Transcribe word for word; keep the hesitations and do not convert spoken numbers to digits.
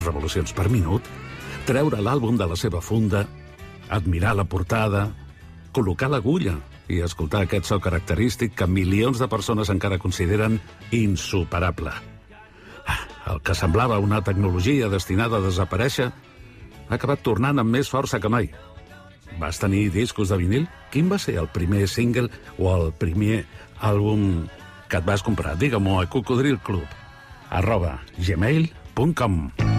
revolucions per minut, treure l'àlbum de la seva funda, admirar la portada, col·locar l'agulla i escoltar aquest so característic que milions de persones encara consideren insuperable. El que semblava una tecnologia destinada a desaparèixer ha acabat tornant amb més força que mai. Vas tenir discos de vinil? Quin va ser el primer single o el primer àlbum que et vas comprar? Digue-m'ho a cocodrilclub arroba gmail punt com.